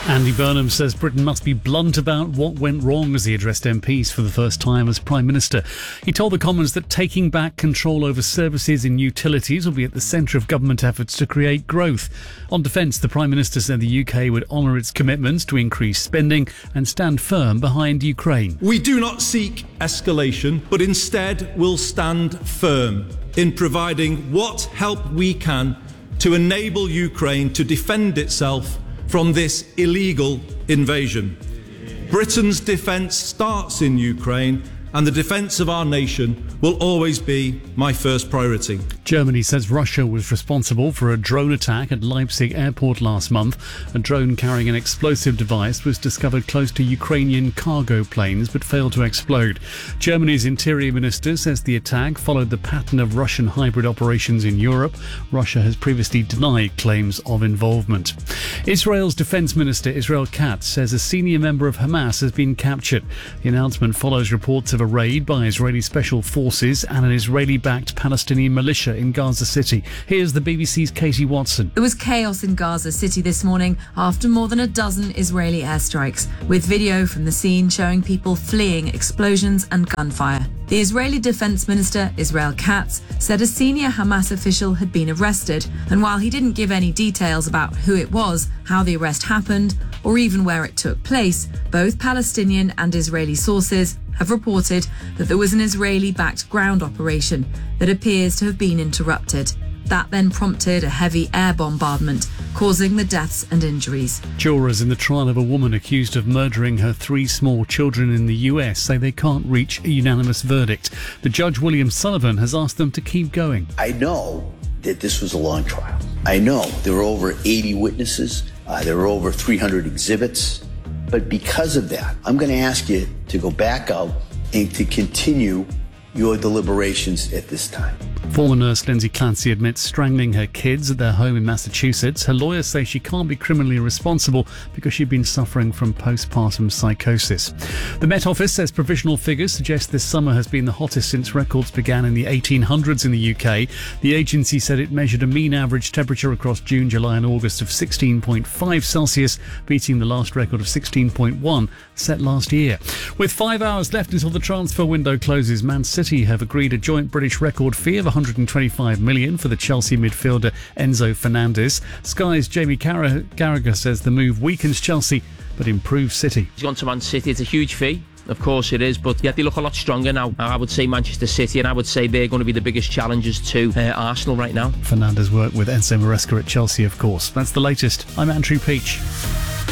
Andy Burnham says Britain must be blunt about what went wrong as he addressed MPs for the first time as Prime Minister. He told the Commons that taking back control over services and utilities will be at the centre of government efforts to create growth. On defence, the Prime Minister said the UK would honour its commitments to increase spending and stand firm behind Ukraine. We do not seek escalation, but instead will stand firm in providing what help we can to enable Ukraine to defend itself from this illegal invasion. Britain's defence starts in Ukraine, and the defence of our nation will always be my first priority. Germany says Russia was responsible for a drone attack at Leipzig airport last month. A drone carrying an explosive device was discovered close to Ukrainian cargo planes but failed to explode. Germany's interior minister says the attack followed the pattern of Russian hybrid operations in Europe. Russia has previously denied claims of involvement. Israel's defence minister Israel Katz says a senior member of Hamas has been captured. The announcement follows reports of a raid by Israeli special forces and an Israeli-backed Palestinian militia in Gaza City. Here's the BBC's Katie Watson. There was chaos in Gaza City this morning after more than a dozen Israeli airstrikes, with video from the scene showing people fleeing explosions and gunfire. The Israeli Defense Minister, Israel Katz, said a senior Hamas official had been arrested, and while he didn't give any details about who it was, how the arrest happened, or even where it took place, both Palestinian and Israeli sources have reported that there was an Israeli-backed ground operation that appears to have been interrupted. That then prompted a heavy air bombardment, causing the deaths and injuries. Jurors in the trial of a woman accused of murdering her 3 small children in the US say they can't reach a unanimous verdict. The judge, William Sullivan, has asked them to keep going. I know that this was a long trial. I know there were over 80 witnesses. There were over 300 exhibits. But because of that, I'm going to ask you to go back out and to continue your deliberations at this time. Former nurse Lindsay Clancy admits strangling her kids at their home in Massachusetts. Her lawyers say she can't be criminally responsible because she'd been suffering from postpartum psychosis. The Met Office says provisional figures suggest this summer has been the hottest since records began in the 1800s in the UK. The agency said it measured a mean average temperature across June, July and August of 16.5 Celsius, beating the last record of 16.1 set last year. With 5 hours left until the transfer window closes, Man City have agreed a joint British record fee of $125 million for the Chelsea midfielder Enzo Fernandez. Sky's Jamie Carragher says the move weakens Chelsea but improves City. He's gone to Man City. It's a huge fee. Of course it is, but yet they look a lot stronger now. I would say Manchester City, and I would say they're going to be the biggest challengers to Arsenal right now. Fernandez worked with Enzo Maresca at Chelsea, of course. That's the latest. I'm Andrew Peach.